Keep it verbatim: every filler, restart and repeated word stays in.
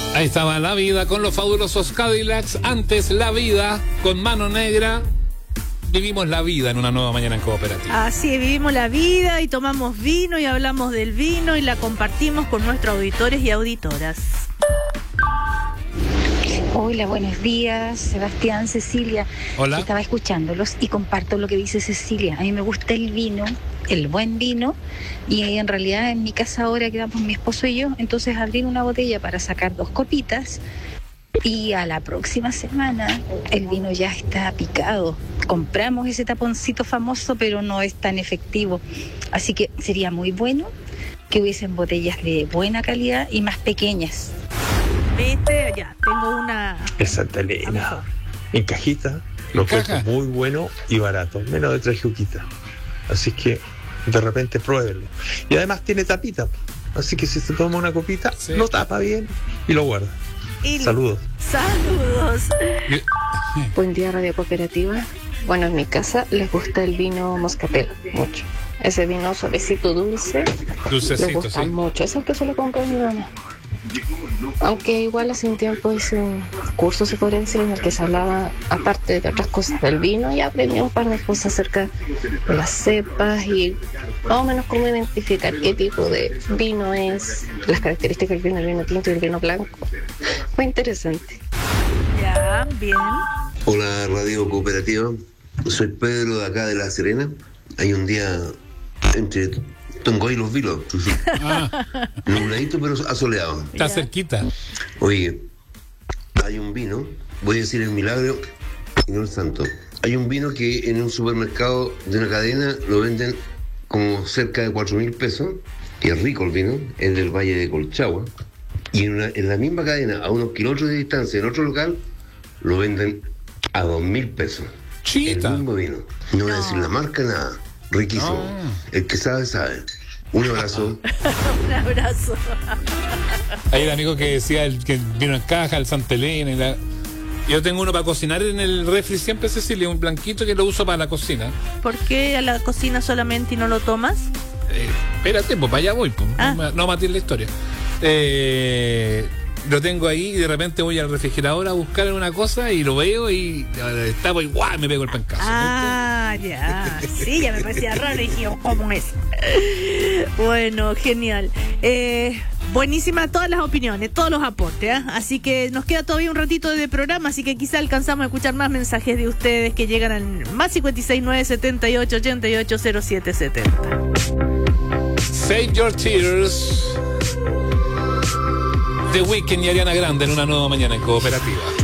Ahí estaba La Vida con los fabulosos Cadillacs. Antes La Vida con Mano Negra. Vivimos la vida en una nueva mañana en Cooperativa. Así es, vivimos la vida y tomamos vino y hablamos del vino y la compartimos con nuestros auditores y auditoras. Hola, buenos días, Sebastián, Cecilia. Hola. Estaba escuchándolos y comparto lo que dice Cecilia. A mí me gusta el vino, el buen vino, y en realidad en mi casa ahora quedamos mi esposo y yo, entonces abrir una botella para sacar dos copitas y a la próxima semana el vino ya está picado. Compramos ese taponcito famoso, pero no es tan efectivo. Así que sería muy bueno que hubiesen botellas de buena calidad y más pequeñas. Viste, ya, tengo una... Es Santa Elena. En cajita, lo encuentro muy bueno y barato, menos de tres juquitas. Así que de repente pruébenlo. Y además tiene tapita, así que si se toma una copita, sí, lo tapa bien y lo guarda. Y saludos. Saludos. Buen día, Radio Cooperativa. Bueno, en mi casa les gusta el vino moscatel mucho. Ese vino suavecito, dulce. Dulcecito, les gusta sí. mucho. Es el que suele comprar mi mamá. Aunque igual hace un tiempo hice un curso, se podría decir, en el que se hablaba, aparte de otras cosas del vino, y aprendí un par de cosas acerca de las cepas y más o menos cómo identificar qué tipo de vino es, las características del vino, el vino tinto y el vino blanco. Muy interesante. Ya, bien. Hola, Radio Cooperativa. Soy Pedro de acá de La Serena. Hay un día entre Tongoy y Los Vilos. Ah. Nubladito pero asoleado. Está cerquita. Oye, hay un vino, voy a decir el milagro y no el santo. Hay un vino que en un supermercado de una cadena lo venden como cerca de cuatro mil pesos. Y es rico el vino, es del Valle de Colchagua. Y en, una, en la misma cadena, a unos kilómetros de distancia, en otro local, lo venden a dos mil pesos. Chita. El mismo vino. No voy a decir la marca, nada. Riquísimo. No. El que sabe, sabe. Un abrazo. Un abrazo. Hay el amigo que decía el que vino en caja, el Santa Elena. Y la... Yo tengo uno para cocinar en el refri siempre, Cecilia, un blanquito que lo uso para la cocina. ¿Por qué a la cocina solamente y no lo tomas? Eh, espérate, pues para allá voy, pues. Ah. No, no mates la historia. Eh, lo tengo ahí y de repente voy al refrigerador a buscar una cosa y lo veo y está pues, ¡guau! Me pego el pancazo. Ah, ¿viste? Ya. Sí, ya me parecía raro y dije, ¿cómo es? Bueno, genial. Eh, buenísima todas las opiniones, todos los aportes, ¿eh? Así que nos queda todavía un ratito de programa, así que quizá alcanzamos a escuchar más mensajes de ustedes que llegan al más cincuenta y seis, nueve setenta y ocho, ochenta y ocho, cero siete setenta. Save Your Tears. The Weeknd y Ariana Grande en una nueva mañana en Cooperativa.